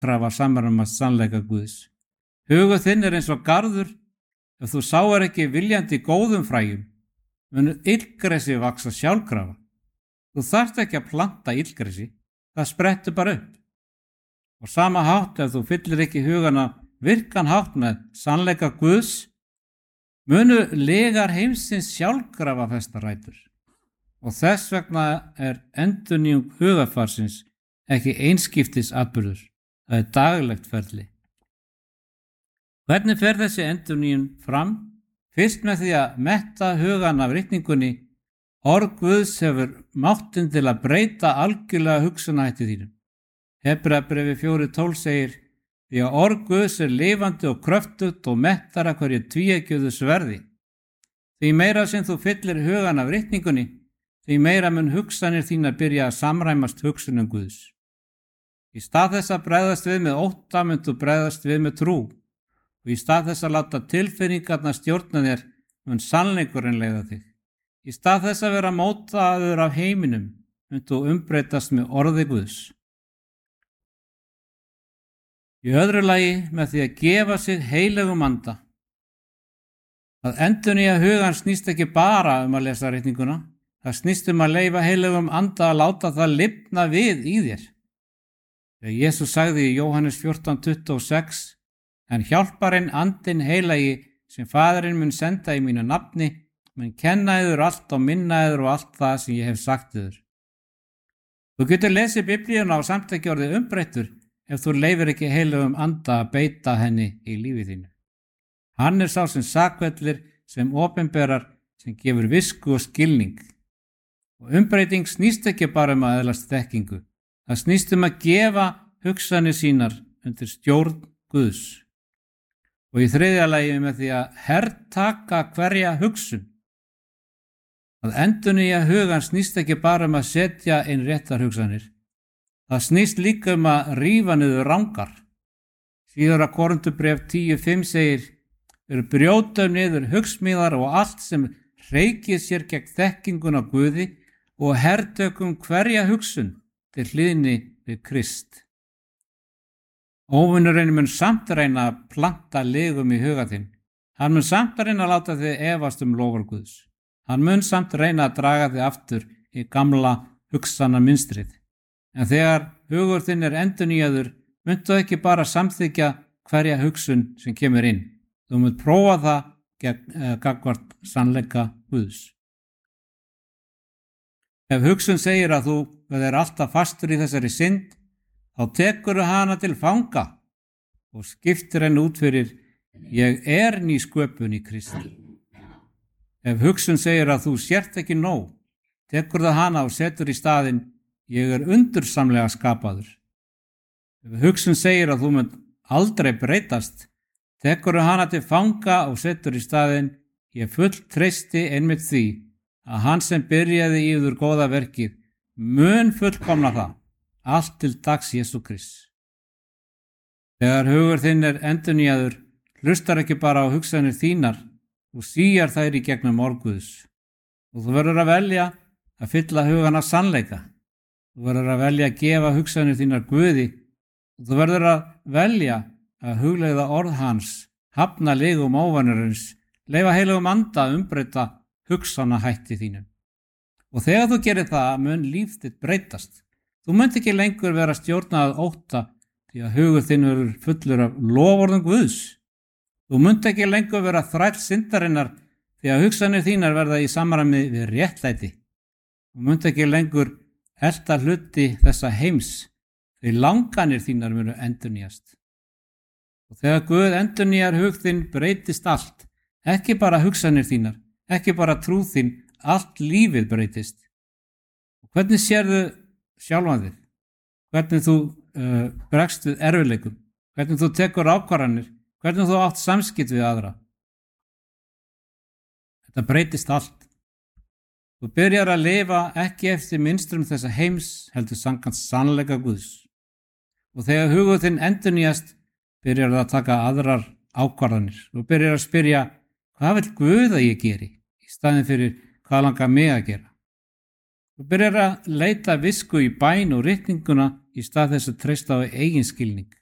sjálfkrafa samræmast sannleika Guðs. Hugur þinn er eins og garður, ef þú sáir ekki viljandi góðum fræjum, munu illgresi vaxa sjálfkrafa. Þú þarft ekki að planta illgresi, það sprettur bara upp. Og sama hátt ef þú fyllir ekki hugana virkan hátt með sannleika Guðs, munu legar heimsins sjálfkrafa festa rætur. Og þess vegna er endurnýjung hugarfarsins ekki einskiptis atburður, það er daglegt ferli. Hvernig fer þessi endurnýjun fram? Fyrst með því að metta hugan af ritningunni. Orð Guðs hefur máttinn til að breyta algjörlega hugsunarhætti þínum. Hebreabréfi 4:12 segir: því að orð Guðs er lifandi og kröftugt og mettara hverju tvíeggjuðu sverði. Því meira sem þú fyllir hugan af ritningunni, því meira mun hugsanir þínar byrja að samræmast hugsunum Guðs. Í stað þess að bregðast við með ótta mun þú bregðast við með trú, og í stað þess að láta tilfinningarnar stjórna þér mun sannleikurinn leiða þig. Í stað þess að vera mótaður af heiminum mun þú umbreytast með orði Guðs. Í öðru lagi með því að gefa sig heilögum anda. Að endurnýja hugan snýst ekki bara að lesa ritninguna, það snýst að leyfa heilögum anda að láta það lifna við í þér. Þegar Jesús sagði í Jóhannes 14:26: en hjálparinn andinn heilagi sem Faðirinn mun senda í mínu nafni mun kenna yður allt og minna yður og allt það sem ég hef sagt yður. Þú getur lesið Biblíuna og samt ekki orðið umbreyttur ef þú leyfir ekki heilögum anda að beita henni í lífi þínu. Hann er sá sem sakvellir, sem opinberar, sem gefur visku og skilning. Og umbreyting snýst ekki bara að öðlast þekkingu. Það snýst að gefa hugsanir sínar undir stjórn Guðs. Og í þriðja lagi með því að hertaka hverja hugsun. Að endurnýja hugan snýst ekki bara að setja inn réttar hugsanir. Það snýst líka að rífa niður rangar. Síðara Korinthubréf 10:5 segir: brjóta niður hugsmíðar og allt sem hreykir sér gegn þekkinguna Guði og hertökum hverja hugsun til hlýðni við Krist. Óvinurinn mun samt reyna að planta legum í huga þinn. Hann mun samt reyna að láta þig efast lofar Guðs. Hann mun samt reyna að draga þig aftur í gamla hugsana mynstrið. En þegar hugur þinn er endurnýjaður, muntu ekki bara samþykja hverja hugsun sem kemur inn. Þú munt prófa það gagnvart sannleika Guðs. Ef hugsun segir að þú verður alltaf fastur í þessari synd, þá tekur hana til fanga og skiptir henni út fyrir: ég er ný sköpun í Kristi. Ef hugsun segir að þú sért ekki nóg, tekur það hana og setur í staðinn: ég er undursamlega skapaður. Ef hugsun segir að þú munt aldrei breytast, tekur hana til fanga og setur í staðinn: ég full treysti einmitt því að hann sem byrjaði í yður góða verkið mun fullkomna það, allt til dags Jesú Krists. Þegar hugur þinn er endurnýjaður, hlustar ekki bara á hugsanir þínar, þú síjar þær í gegnum orð Guðs. Og þú verður að velja að fylla hugan af sannleika. Þú verður að velja að gefa hugsanir þínar Guði, og þú verður að velja að hugleiða orð hans, hafna legum óvanurins, leyfa heilugum anda að umbreyta hugsanahætti þínum. Og þegar þú gerir það, mun líf þitt breytast. Þú munt ekki lengur vera stjórnað ótta, því að hugur þinn verður fullur af loforðum Guðs. Þú munt ekki lengur vera þræll syndarinnar, því að hugsanir þínar verða í samræmi við réttlæti. Þú munt ekki lengur elta hluti þessa heims, því langanir þínar munu endurnýjast. Og þegar Guð endurnýjar hug þinn, breytist allt, ekki bara hugsanir þínar, ekki bara trú þín, allt lífið breytist. Og hvernig sérðu sjálfan þig? Hvernig þú bregst við erfiðleikum? Hvernig þú tekur ákvarðanir? Hvernig þú átt samskipt við aðra? Þetta breytist allt. Þú byrjar að lifa ekki eftir mynstrum þessa heims, heldur samkvæmt sannleika Guðs. Og þegar hugur þinn endurnýjast, byrjar það að taka aðrar ákvarðanir. Þú byrjar að spyrja: hvað vill Guð að ég geri? Í staðinn fyrir: hvað langar mig að gera? Þú byrjar að leita visku í bæn og ritninguna í stað þess að treysta á eigin skilning.